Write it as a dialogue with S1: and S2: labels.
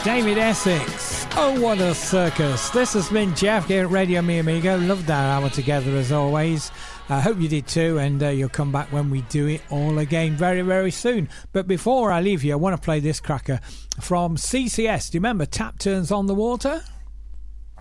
S1: David Essex. Oh, what a circus. This has been Jeff here at Radio Mi Amigo. Loved our hour together as always. I hope you did too, and you'll come back when we do it all again very, very soon. But before I leave you, I want to play this cracker from CCS. Do you remember Tap Turns on the Water?